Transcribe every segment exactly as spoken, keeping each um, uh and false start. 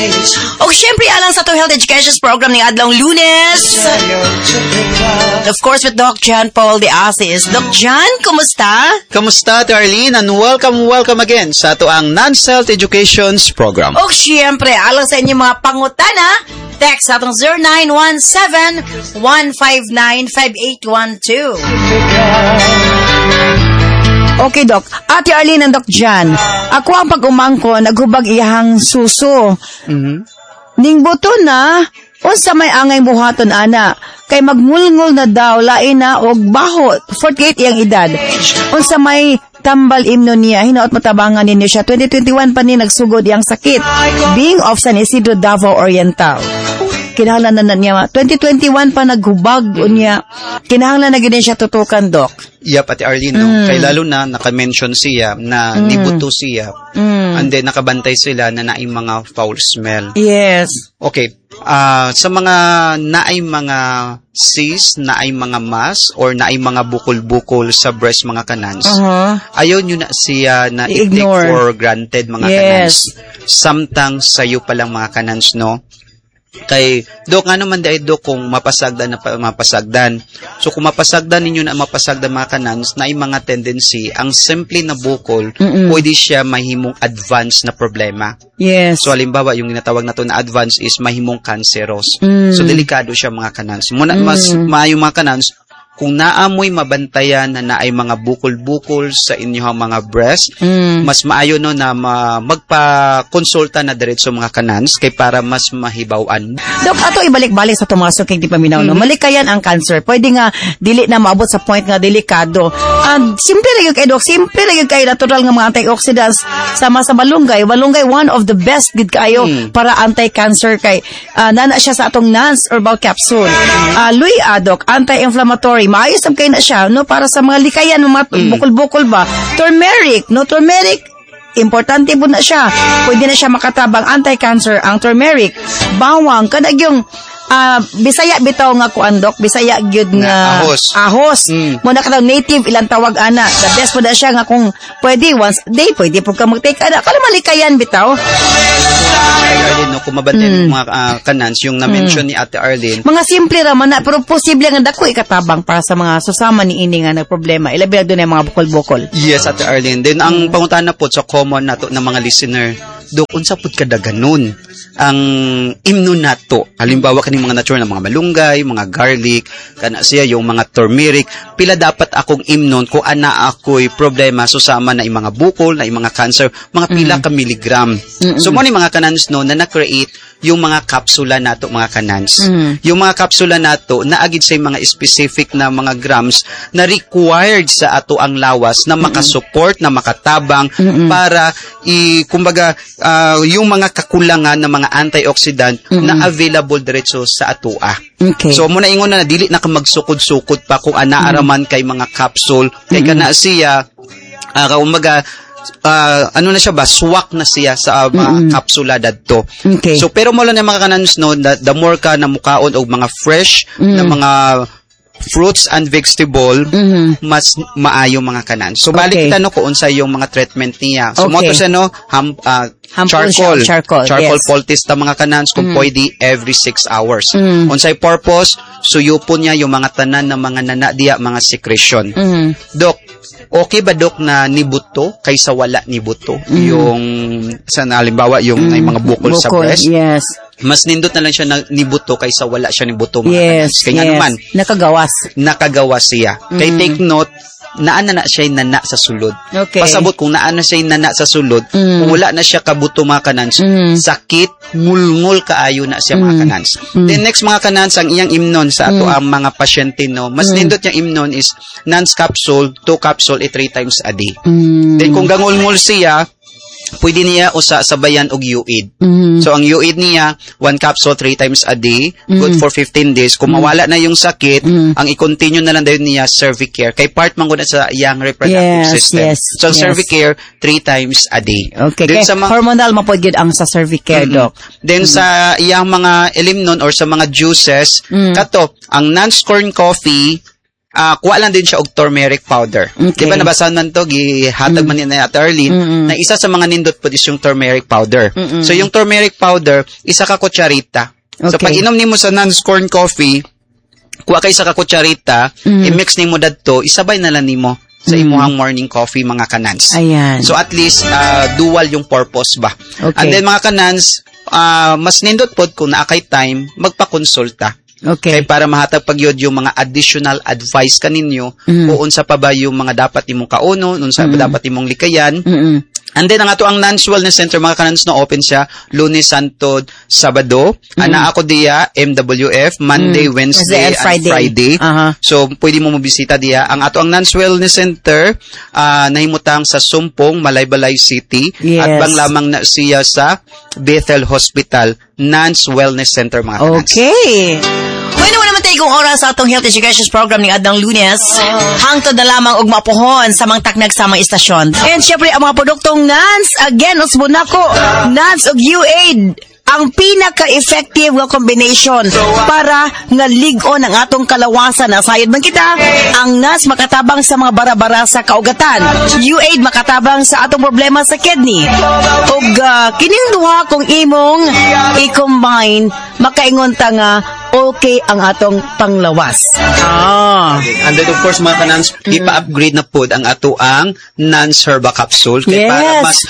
O syempre, alang sa to Health Education Program ng Adlong Lunes. Of course, with Doc John Paul de Asis. Doc John, kumusta? Kamusta, Arlene? And welcome, welcome again sa ato ang Non-Health Education Program. O syempre, alang sa inyong mga pangutana, text sa atong zero nine one seven, one five nine, five eight one two. Okay, Doc. Ate Arlene and Doc John, ako ang pag-umangko, naghubag iyahang suso. Mm-hmm. Ning buto na, unsa may angay buhaton ana, kay magmulngol na daw, lain na, og baho, forty-eight iyang edad. Unsa may tambal imno niya, hinaot matabangan ninyo siya. twenty twenty-one pa ni nagsugod iyang sakit, being of San Isidro, Davao Oriental. Kinahanglan na na niya, twenty twenty-one pa naghubag niya, kinahanglan na gina siya tutukan, Doc. Yep, Ate Arlene, no? Mm. Kay lalo na naka-mention siya na Mm. nibuto siya, Mm. and then nakabantay sila na naing mga foul smell. Yes. Okay, ah sa mga naay mga cyst, naay mga mass, or naay mga bukol-bukol sa breast mga kanans, Uh-huh. ayaw nyo na siya na i-take I-ignore. for granted mga Yes. kanans. Samtang sayo palang mga kanans, no? Kay, Dok, nga naman dahil, Dok, kung mapasagdan na pa- mapasagdan. So, kung mapasagdan ninyo na mapasagdan mga kanans, na yung mga tendency, ang simple na bukol, Mm-mm. pwede siya mahimong advanced na problema. Yes. So, halimbawa, yung ginatawag na to na advanced is mahimong cancerous. Mm. So, delikado siya mga kanans. Muna, mas maayo mga kanans, kung naamoy mabantayan na naay mga bukol-bukol sa inyong mga breast, Mm. mas maayo no na ma- magpa-konsulta na diretso mga kanans kay para mas mahibawan. Dok, ato ibalik-balik sa tumasok kay di paminaw, no? Malikayan ang cancer. Pwede nga, dili na maabot sa point nga delikado. And simple lang yung kay Dok, simple lang yung kay natural nga mga antioxidants sama sa malunggay. Malunggay, one of the best good kayo Mm. para anti-cancer kay uh, nana siya sa atong Nance Herbal Capsule. Uh, Lui Adok, anti-inflammatory. Maayos ang kayo na siya, no? Para sa mga likayan, mga bukol-bukol ba? Turmeric, no? Turmeric, importante po na siya. Pwede na siya makatabang anti-cancer ang turmeric. Bawang, kadag yung ah, Bisaya bitaw nga kuan, Dok. Bisaya gyud nga Na ahos. ahos. Mm. Mo na kadaw native ilang tawag ana. The best po na siya nga kung pwede once a day, pwede po ka mag-take ana. Kala malikayan bitaw. Kay Arlene, no, kung mabantay ng mga ah, kanans, yung na-mention ni Ate Arlene, Mga simple raman na, pero posible nga dako ikatabang para sa mga susama ni ini nga nagproblema. Ilabi na doon yung mga bukol-bukol. yes, Ate Arlene. Then, ang panguntahan na po sa common nato ng mga listener, Dok, unsa pud kada ganun ang imno nato. Halimbawa kaning mga natural na mga malunggay, mga garlic, kana siya yung mga turmeric, pila dapat akong imnon kung ana ako'y problema susama na yung mga bukol, na yung mga cancer, mga pila ka miligram. So mo ni mga kanans no na na-create yung mga kapsula nato mga kanans. Mm. Yung mga kapsula nato naagid sa mga specific na mga grams na required sa ato ang lawas na makasupport, na makatabang para i kumbaga ah, yung mga kakulangan ng mga antioxidant na available diretso sa atoa. Okay. So muna ingon na dili na ka magsukod-sukod pa kung anaaraman kay mga capsule kay kana siya uh, kumbaga uh, ano na siya ba swak na siya sa uh, mga kapsula dadto. Okay. So pero mo lang na mga kanans no the, the more ka na mukaon og mga fresh na mga fruits and vegetable, Mhm. mas maayo mga kanan. So balik Okay. kita no kung unsa yung mga treatment niya. So Okay. mo to siya no ham, ah, Hampol charcoal, siya, charcoal, yes. poultice ta mga kanans kung pwede every six hours. Mm. Unsay purpose? Suyupon niya yung mga tanan ng mga nana diya, mga secretion. Mhm. Dok, okay ba Dok na nibuto kaysa wala nibuto? Yung sa halimbawa yung may mga bukol, sa Bukol, breast, yes. mas nindot na lang siya na nibuto kaysa wala siya nibuto mga Yes, kanans. Kaya yes. naman Nakagawas. nakagawa siya. Kay take note, naana na siya nana sa sulod. Okay. Pasabot kung naana siya nana sa sulod, Mm. kung wala na siya kabuto mga kanans, Mm. sakit, ngulngul kaayo na siya mga kanans. Then next mga kanans, ang iyang imnon sa ato ang mga pasyente no, mas nindot yung imnon is Nance capsule, two capsule, eh, three times a day. Mm. Then kung gangulngul siya, pwede niya usa sabayan og U I D. Mhm. So ang U I D niya, one capsule three times a day, good for fifteen days. Kung mawala na yung sakit, ang i-continue na lang dayon niya Cervicare. Kay part man gud sa iyang reproductive Yes, system. yes, So ang yes. Cervicare three times a day. Okay. Then Kaya sa mga hormonal mapod ang sa cervicare, Doc. Then sa iyang mga elimnon or sa mga juices, Mm. kato, ang non-corn coffee, uh, kuha lang din siya og turmeric powder. Okay. Di ba nabasahan man to, gihatag mm. man ni Ate Arlene, mm-mm. na isa sa mga nindot po is yung turmeric powder. Mm-mm. So yung turmeric powder, isa ka kutsarita. Okay. So pag inom nimo sa non-scorn coffee, kuha ka isa ka kutsarita, mm. i-mix nimo dadto, isabay na lang nimo sa imuhang morning coffee, mga kanans. Ayan. So at least uh, dual yung purpose ba. Okay. And then mga kanans, uh, mas nindot pod kung naakay time, magpakonsulta. Okay. Kaya para mahatag pagyod yung mga additional advice kaninyo, mm. kung unsa pa ba yung mga dapat imong kauno, unsa mm. pa dapat imong likayan. Mm-mm. And then, ang ato ang Nance Wellness Center, mga kanans, na open siya, Lunes, Santod, Sabado. Mm-hmm. Ana ako diya, M W F, Monday, mm-hmm. Wednesday, and Friday. Friday. Uh-huh. So, pwede mo mabisita diya. Ang ato ang Nance Wellness Center, uh, nahimutang sa Sumpong, Malaybalay City. Yes. At bang lamang na siya sa Bethel Hospital, Nance Wellness Center, mga kanans. Okay. Pwede mo naman tayo kung oras sa atong health education program ni Adang Lunes. Hangtod na lamang og mapuhon sa mga taknag sa mga istasyon. And syempre, ang mga produktong Nance, again, usbon ako, Nance og U-Aid, ang pinaka-effective nga combination para nga ligon ang atong kalawasan. Nasayod man kita, ang Nance makatabang sa mga bara-bara sa kaugatan. U-Aid makatabang sa atong problema sa kidney. Ug uh, kining duha kung imong i-combine, makaingon ta nga okay ang atong panglawas. Ah. And then of course, mga kanans, mm. ipa-upgrade na pod ang ato ang Nance Herba Capsule. Kaya yes. para mas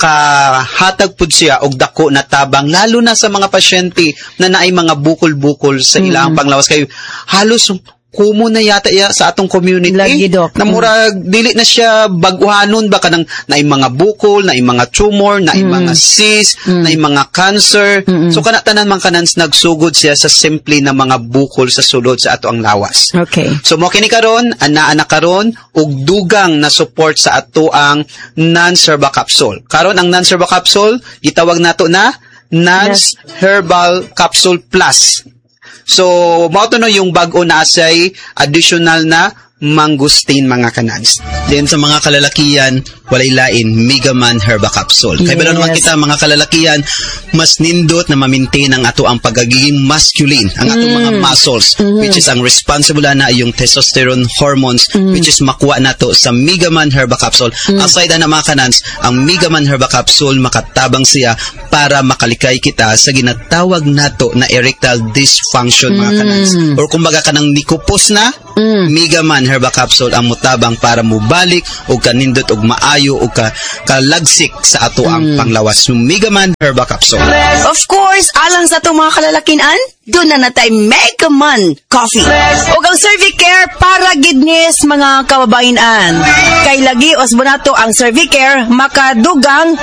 makahatag pod siya og dako na tabang, lalo na sa mga pasyente na naay mga bukol-bukol sa ilang mm. panglawas. Kayo halos kumo na yata iya sa atong community. Lagi, Doc. Na murag, mm. dili na siya baguhanon, baka nang naay mga bukol, naay mga tumor, naay mm. mga cyst, mm. naay mga cancer. Mm-mm. So, kanatanan man kanans nagsugod siya sa simple na mga bukol sa sulod sa ato ang lawas. Okay. So, mo kini karon, ana-ana karon, ug dugang na support sa ato ang Nance Herba Capsule. Karon ang Nance Herba Capsule, gitawag nato na Nance yes. Herbal Capsule Plus. So, mao to no yung bag-o na asay additional na mangustin, mga kanans. Then sa mga kalalakian, walay lain, Megaman Herba Capsule. Kaya yes. ba naman kita, mga kalalakian, mas nindot na ma-maintain ang ato ang pagiging masculine, ang ato mm. mga muscles, mm-hmm. which is ang responsible na yung testosterone hormones, mm. which is makuha nato sa Megaman Herba Capsule. Mm. Aside na mga kanans, ang Megaman Herba Capsule, makatabang siya para makalikay kita sa ginatawag nato na erectile dysfunction, mga kanans. Mm. Or kumbaga kanang nikupos na, mm. Megaman Herba Capsule ang mutabang para mubalik o kanindot og maayo o ka kalagsik sa ato ang mm. panglawas. Megaman Herba Capsule. Of course, alang sa itong mga kalalakinan, doon na natay Megaman Coffee. O ang Cervicare para gidnis mga kababayan. Kay lagi osbonato ang Cervicare makadugang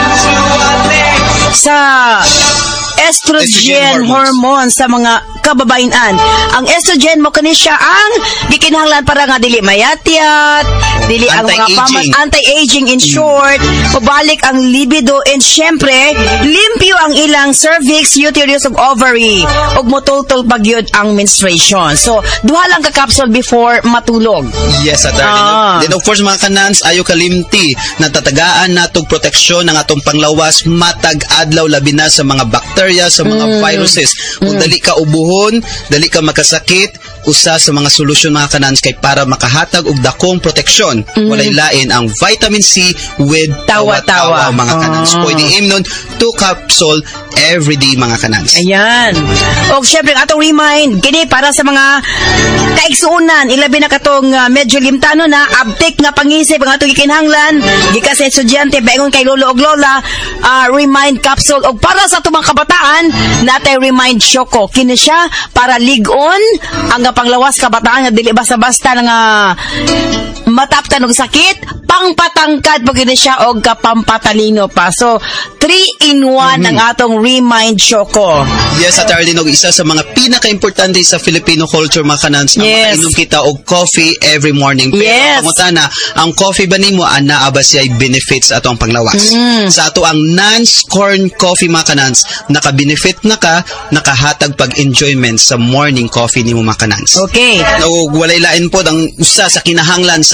sa estrogen, estrogen hormone sa mga kababayan. Ang estrogen mo kani siya ang gikinahanglan para nga dili mayatyat, dili ang mga pamas, anti-aging in short, pabalik ang libido, and syempre limpyo ang ilang cervix, uterus ug ovary, ug mototol pagyud ang menstruation. So duha lang ka capsule before matulog. Yes, at ah. Then of course, mga kanans, ayo kalimti na tatagaan natog proteksyon ng atong panglawas matag adlaw, labi na sa mga bacteria, sa mga mm. viruses. Kung mm. dali ka ubuhon, dali ka makasakit, usa sa mga solusyon, mga kanans, kay para makahatag og dakong proteksyon. Mm. Walay lain ang vitamin C with tawa-tawa, mga oh. kanans. Pwede imnon two capsule every day, mga kanans. Ayan. O syempre, atong remind, kini para sa mga kaigsuunan, ilabi na katong uh, medyo limtano na, abtik nga pangisip ang atong ikinhanglan, gikas sa estudyante, baingon kay lolo og lola, uh, remind capsule. O para sa itong mga kabataan, natay remind Choco. Kini siya para ligon ang panglawas kabataan, nga dili basta-basta nga mataptan og sakit, pangpatangkad pag kini siya og kapampatalino pa. So, three in one mm-hmm. ang atong Remind Choco. Yes, at Arlene, og isa sa mga pinaka-importante sa Filipino culture, mga kanans, ang yes. makainom kita og coffee every morning. Pero yes. pangutana, ang coffee ba nimo, ana ba siya benefits sa ato ang panglawas? Mm. Sa ato ang Nance Corn Coffee, mga kanans, naka-benefit na ka, nakahatag pag-enjoyment sa morning coffee nimo, mga kanans. Okay. O walay lain po ang usa sa kinahanglan sa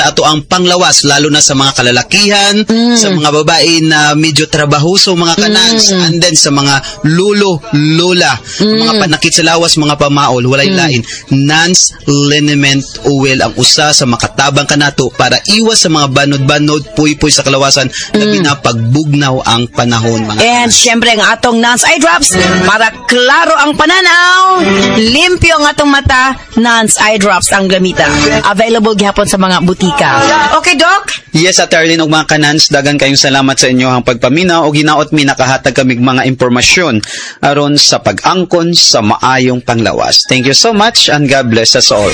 sa ato ang panglawas, lalo na sa mga kalalakihan, mm. sa mga babae na medyo trabahoso, mga kanans, mm. and then sa mga lulo, lola, mm. mga panakit sa lawas, mga pamaol, walay mm. lain. Nance liniment oil ang usa sa makatabang kanato para iwas sa mga banod-banod, puy-puy sa kalawasan, mm. labi na pagbugnaw ang panahon, mga And syempre ang atong Nance Eye Drops para klaro ang pananaw, limpyo ang atong mata, Nance Eye Drops ang gamita. Available gihapon sa mga butika. Okay, Doc? Yes, at Arlene og mga kanans, dagan kayong salamat sa inyo ang pagpaminaw o ginaot mi nakahatag kami mga impormasyon aron sa pag-angkon sa maayong panglawas. Thank you so much and God bless us all.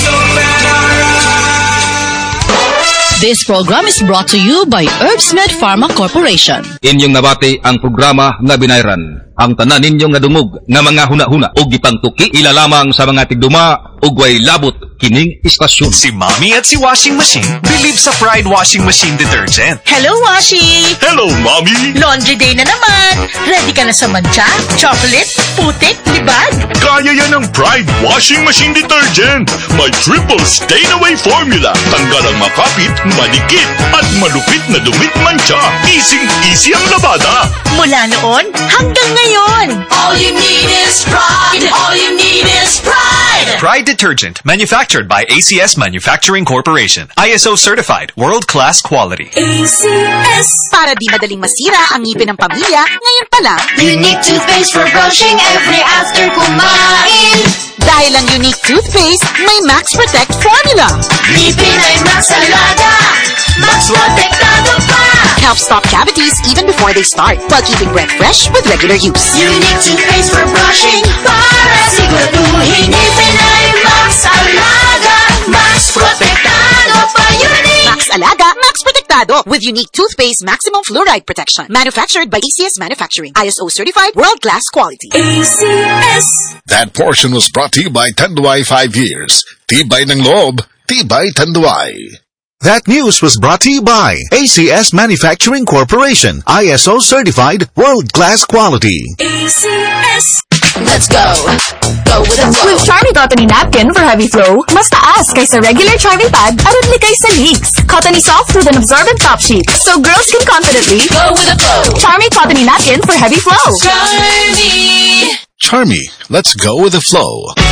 This program is brought to you by Herbsmed Pharma Corporation. Inyong nabati ang programa nga binayran. Ang tanan ninyong nadungog nga mga huna-huna o gipangtuki ilalamang sa mga tigduma o way labot kining istasyon. Si Mommy at si Washing Machine believe sa Pride Washing Machine Detergent. Hello, Washi! Hello, Mommy! Laundry day na naman! Ready ka na sa mancha, chocolate, putik, libag? Kaya yan ng Pride Washing Machine Detergent! May triple stain-away formula. Tanggal ang makapit, manikit, at malupit na dumit mancha. Easy-easy ang labada. Mula noon hanggang ngayon. All you need is pride. All you need is pride. Pride Detergent, manufactured by A C S Manufacturing Corporation. I S O certified, world-class quality. A C S. Para di madaling masira ang ngipin ng pamilya, ngayon pa lang. Unique toothpaste for brushing every after kumain. Dahil ang unique toothpaste, may Max Protect formula. Ngipin ay Max Alaga. Max Protectado pa. Helps stop cavities even before they start, while keeping breath fresh with regular use. Unique toothpaste for brushing. Para siguraduhin ngipin ay Max Alaga. Max Protectado pa. Unique. Max Alaga, Max Protectado with unique toothpaste maximum fluoride protection. Manufactured by A C S Manufacturing. I S O certified, world-class quality. A C S. That portion was brought to you by Tanduay five years. Tibay ng loob, Tibay Tanduay. That news was brought to you by A C S Manufacturing Corporation. I S O certified, world-class quality. A C S. Let's go. Go with the flow. With Charmy Cottony Napkin for heavy flow, mas taas kaysa regular Charmy Pad aron likay sa leaks. Cottony soft with an absorbent top sheet, so girls can confidently go with the flow. Charmy Cottony Napkin for heavy flow. Charmy. Charmy, let's go with the flow.